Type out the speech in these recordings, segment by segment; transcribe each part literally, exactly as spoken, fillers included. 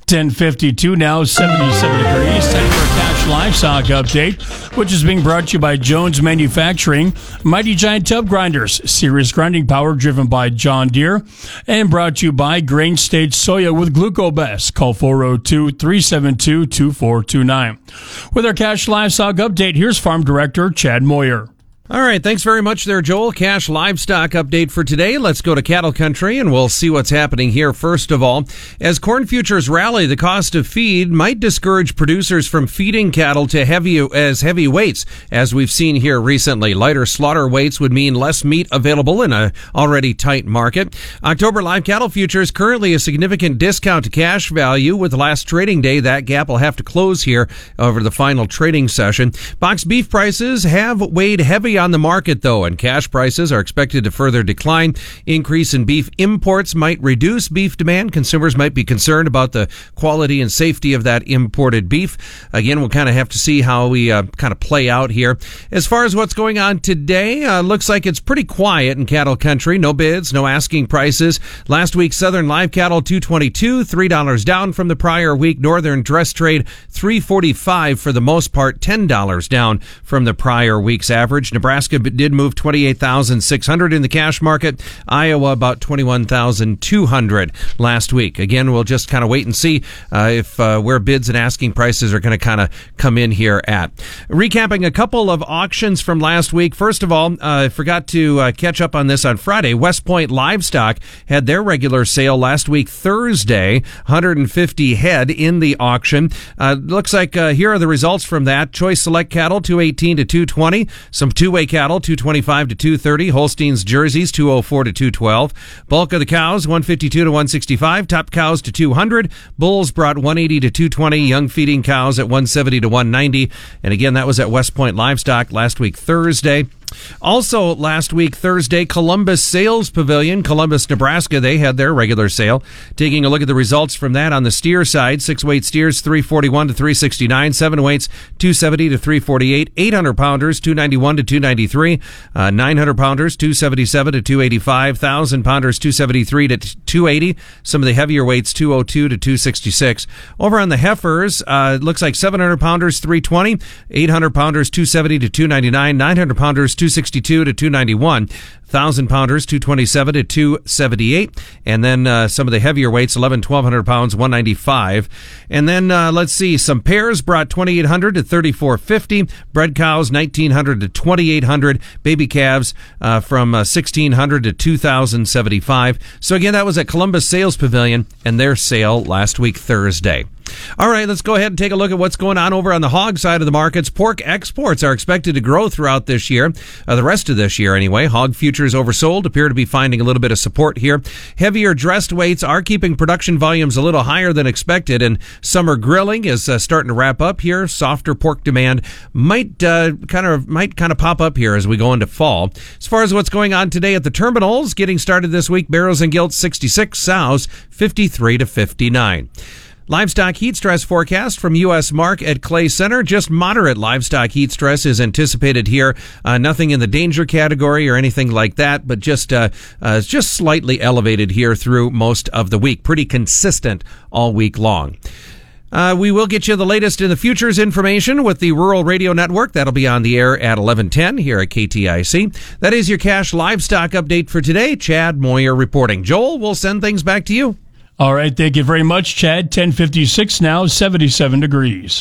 ten fifty-two now, seventy-seven degrees. Time for a Cash Livestock update, which is being brought to you by Jones Manufacturing, Mighty Giant Tub Grinders, serious grinding power driven by John Deere, and brought to you by Grain State Soya with GlucoBest. Call four oh two, three seven two, two four two nine. With our Cash Livestock update, here's Farm Director Chad Moyer. All right, thanks very much there, Joel. Cash Livestock update for today. Let's go to cattle country, and we'll see what's happening here first of all. As corn futures rally, the cost of feed might discourage producers from feeding cattle to heavy as heavy weights, as we've seen here recently. Lighter slaughter weights would mean less meat available in a already tight market. October live cattle futures currently a significant discount to cash value. With the last trading day, that gap will have to close here over the final trading session. Box beef prices have weighed heavy on the market, though, and cash prices are expected to further decline. Increase in beef imports might reduce beef demand. Consumers might be concerned about the quality and safety of that imported beef. Again, we'll kind of have to see how we uh, kind of play out here. As far as what's going on today, uh, looks like it's pretty quiet in cattle country. No bids, no asking prices. Last week, Southern live cattle two twenty-two, three dollars down from the prior week. Northern dress trade three forty-five for the most part, ten dollars down from the prior week's average. Nebraska did move twenty-eight thousand six hundred in the cash market. Iowa about twenty-one thousand two hundred last week. Again, we'll just kind of wait and see uh, if uh, where bids and asking prices are going to kind of come in here at. Recapping a couple of auctions from last week. First of all, I uh, forgot to uh, catch up on this on Friday. West Point Livestock had their regular sale last week Thursday, one hundred fifty head in the auction. Uh, looks like uh, here are the results from that. Choice Select Cattle two eighteen to two twenty. Some two-way cattle two twenty-five to two thirty. Holsteins Jerseys two oh four to two twelve. Bulk of the cows one fifty-two to one sixty-five. Top cows to two hundred. Bulls brought one eighty to two twenty. Young feeding cows at one seventy to one ninety. And again, that was at West Point Livestock last week Thursday. Also last week, Thursday, Columbus Sales Pavilion, Columbus, Nebraska, they had their regular sale. Taking a look at the results from that on the steer side, six-weight steers, three forty-one to three sixty-nine, seven weights, two seventy to three forty-eight, eight hundred pounders, two ninety-one to two ninety-three, uh, nine hundred pounders, two seventy-seven to two eighty-five, one thousand pounders, two seventy-three to two eighty, some of the heavier weights, two oh two to two sixty-six. Over on the heifers, uh, looks like seven hundred pounders, three twenty, eight hundred pounders, two seventy to two ninety-nine, nine hundred pounders, two sixty-two to two ninety-one, one thousand pounders, two twenty-seven to two seventy-eight, and then uh, some of the heavier weights, eleven, twelve hundred pounds, one ninety-five. And then uh, let's see, some pairs brought twenty-eight hundred to thirty-four fifty, bred cows nineteen hundred to twenty-eight hundred, baby calves uh, from uh, sixteen hundred to two thousand seventy-five. So again, that was at Columbus Sales Pavilion and their sale last week Thursday. All right, let's go ahead and take a look at what's going on over on the hog side of the markets. Pork exports are expected to grow throughout this year, uh, the rest of this year anyway. Hog futures oversold appear to be finding a little bit of support here. Heavier dressed weights are keeping production volumes a little higher than expected, and summer grilling is uh, starting to wrap up here. Softer pork demand might uh, kind of might kind of pop up here as we go into fall. As far as what's going on today at the terminals, getting started this week, barrels and gilts sixty-six, sows fifty-three to fifty-nine. Livestock heat stress forecast from U S Mark at Clay Center. Just moderate livestock heat stress is anticipated here. Uh, nothing in the danger category or anything like that, but just uh, uh, just slightly elevated here through most of the week. Pretty consistent all week long. Uh, we will get you the latest in the futures information with the Rural Radio Network. That'll be on the air at eleven ten here at K T I C. That is your Cash Livestock update for today. Chad Moyer reporting. Joel, we'll send things back to you. All right, thank you very much, Chad. ten fifty-six now, seventy-seven degrees.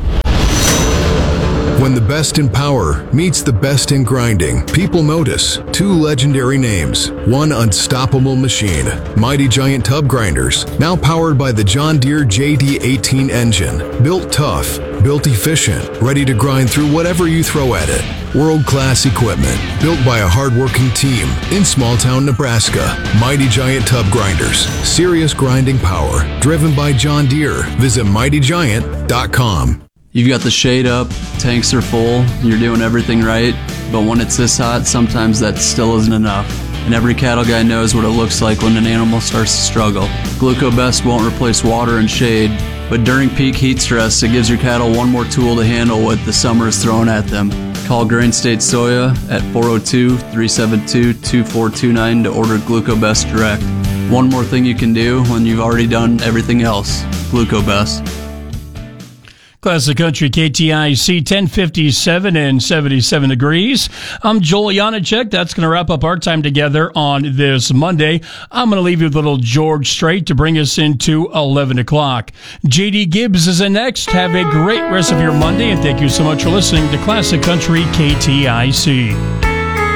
When the best in power meets the best in grinding, people notice two legendary names, one unstoppable machine, Mighty Giant Tub Grinders, now powered by the John Deere J D eighteen engine. Built tough, built efficient, ready to grind through whatever you throw at it. World-class equipment, built by a hard-working team in small-town Nebraska. Mighty Giant Tub Grinders, serious grinding power, driven by John Deere. Visit mighty giant dot com. You've got the shade up, tanks are full, you're doing everything right, but when it's this hot, sometimes that still isn't enough. And every cattle guy knows what it looks like when an animal starts to struggle. GlucoBest won't replace water and shade, but during peak heat stress, it gives your cattle one more tool to handle what the summer is throwing at them. Call Grain State Soya at four oh two, three seven two, two four two nine to order GlucoBest direct. one more thing you can do when you've already done everything else. Glucobest. Classic Country K T I C ten fifty-seven and seventy-seven degrees. I'm Joel Janacek. That's going to wrap up our time together on this Monday. I'm going to leave you with a little George Strait to bring us into eleven o'clock. J D Gibbs is in next. Have a great rest of your Monday, and thank you so much for listening to Classic Country K T I C.